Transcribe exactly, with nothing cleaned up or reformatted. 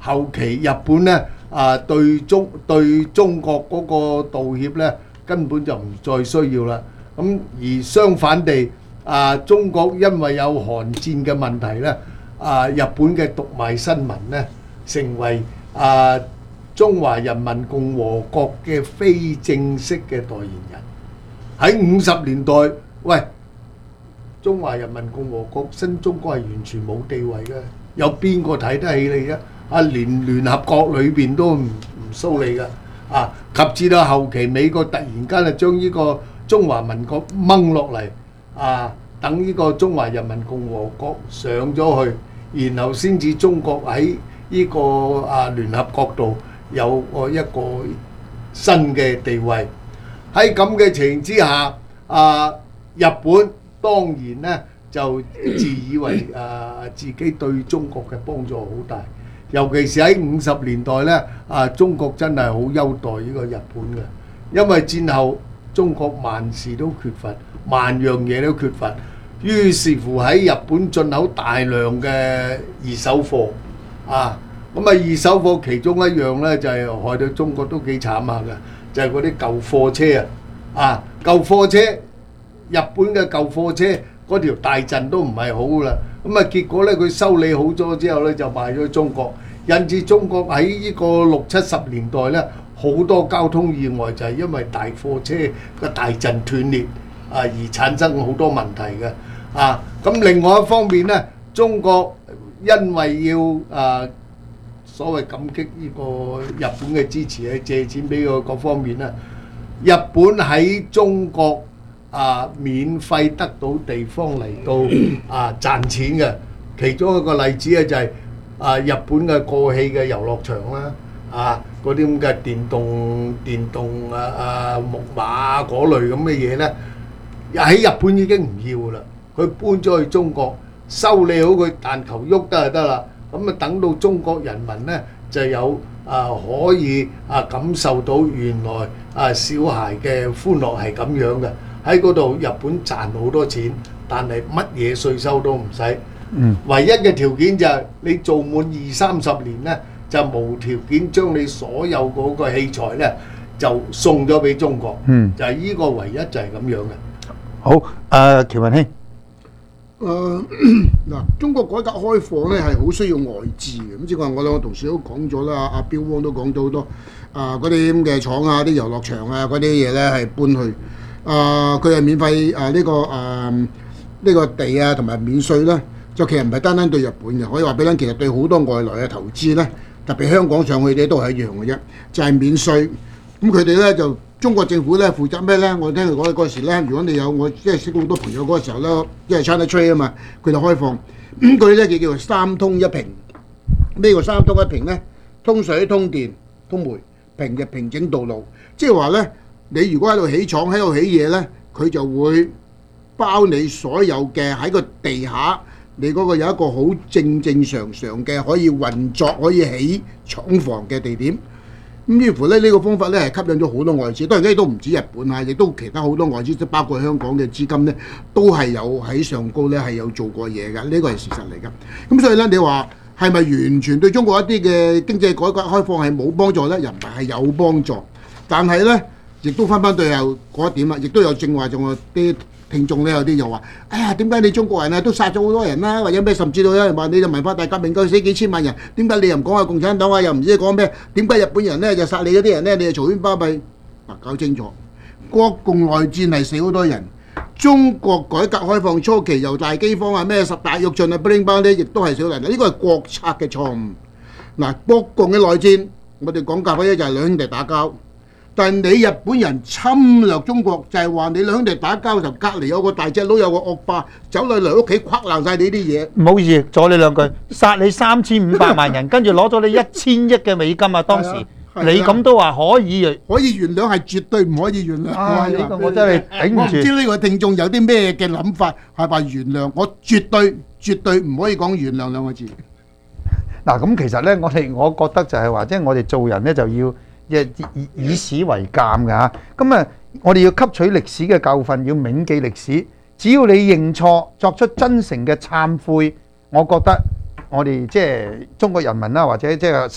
後期日本咧啊對中對中國嗰個道歉咧根本就唔再需要啦。咁而相反地啊，中國因為有韓戰嘅問題咧，啊日本嘅讀賣新聞咧成為啊中華人民共和國嘅非正式嘅代言人。喺五十年代，喂，中華人民共和國新中國係完全冇地位嘅，有邊個睇得起你啊？啊，連聯合國裏邊都唔唔蘇你㗎。啊，及至到後期美國突然間啊將呢個中華民國掹落嚟，啊，等呢個中華人民共和國上咗去，然後先至中國喺呢個啊聯合國度有個一個新嘅地位。喺咁嘅情形之下，啊日本當然咧就自以為啊自己對中國嘅幫助好大，尤其是喺五十年代咧，啊中國真係好優待呢個日本嘅，因為戰後中國萬事都缺乏，萬樣嘢都缺乏，於是乎喺日本進口大量嘅二手貨，啊咁啊二手貨其中一樣咧就係、是、害到中國都幾慘下嘅。就係嗰啲舊貨車啊！啊，舊貨車，日本嘅舊貨車嗰條大陣都唔係好啦。咁啊，結果咧佢修理好咗之後咧，就賣咗中國，引致中國喺呢個六七十年代咧，好多交通意外就係因為大貨車個大陣斷裂啊而產生好多問題嘅。啊，咁另外一方面咧，中國因為要啊〜所謂感激呢個日本嘅支持咧，借錢俾佢各方面咧。日本喺中國啊免費得到地方嚟到啊賺錢嘅，其中一個例子咧就係啊日本嘅過氣嘅遊樂場啦，啊嗰啲咁嘅電動電動啊啊木馬嗰類咁嘅嘢咧，喺日本已經唔要啦，佢搬咗去中國修理好佢，但求喐得就得啦。咁啊，等到中國人民咧就有啊可以啊感受到原來啊小孩嘅歡樂係咁樣嘅，喺嗰度日本賺好多錢，但係乜嘢稅收都唔使。嗯。唯一嘅條件就係你做滿二三十年咧，就無條件將你所有嗰個器材咧就送咗俾中國。嗯。就係呢個唯一就係咁樣嘅。 好，誒、呃，喬文兄。 誒嗱，中國改革開放咧係好需要外資嘅，咁即係話我兩個同事都講咗啦，阿標汪都講咗好多啊嗰啲咁嘅廠啊、啲遊樂場啊嗰啲嘢咧係搬去，啊佢係免費啊呢、呢個誒呢、啊呢個地啊同埋免稅啦，就其實唔係單單對日本嘅，可以話俾你，其實對好多外來嘅投資咧，特別香港上去咧都係一樣嘅啫，就係、係、免稅，咁佢哋咧就。中國政府咧負責咩咧？我聽佢講嗰時咧，如果你有我即係識好多朋友嗰個時候咧，因為 China Trade 啊嘛，佢就開放咁佢咧就叫做三通一平。咩叫三通一平咧？通水、通電、通煤，平就平整道路。即係話咧，你如果喺度起廠喺度起嘢咧，佢就會包你所有嘅喺個地下，你嗰個有一個好正正常常嘅可以運作、可以起廠房嘅地點。咁於乎咧，呢個方法咧係吸引咗好多外資，當然咧都唔止日本啊，亦都其他好多外資，即包括香港嘅資金咧，都係有喺上高咧係有做過嘢㗎，呢個係事實嚟㗎。咁所以咧，你話係咪完全對中國一啲嘅經濟改革開放係冇幫助咧？又唔係，係有幫助，但係咧亦都翻翻對後嗰一點啦，亦都有正話仲有啲聽眾咧有啲又話：哎呀，點解你中國人啊都殺咗好多人啦？或者咩？甚至到有人話你就文化大革命夠死幾千萬人，點解你又唔講下共產黨啊？又唔知講咩？點解日本人咧就殺你嗰啲人咧？你就嘈喧巴閉？嗱，搞清楚，國共內戰係死好多人。中國改革開放初期由大饑荒啊、咩十大躍進啊、bling bang 咧，亦都係少人。呢個係國策嘅錯誤。嗱，國共嘅內戰，我哋講價嗰啲就係兩兄弟打交。但係你日本人侵略中國，就係話你兩兄弟打交就隔離有個大隻佬有個惡霸走嚟嚟屋企框爛晒你啲嘢。 唔好意思，阻你兩句，殺你三千五百萬人，跟住攞咗你一千億嘅美金啊！當時你咁都話可以可以原諒，係絕對唔可以原諒。 啊！呢個我真係頂唔住。 我唔知呢個聽眾有啲咩嘅諗法，係話原諒，我絕對絕對唔可以講原諒兩個字。 嗱，咁其實咧，我哋我覺得就係話，即係我哋做人咧就要。以以史為鑑㗎嚇，咁啊，我哋要吸取歷史嘅教訓，要銘記歷史。只要你認錯，作出真誠嘅懺悔，我覺得我哋即係中國人民啦，或者即係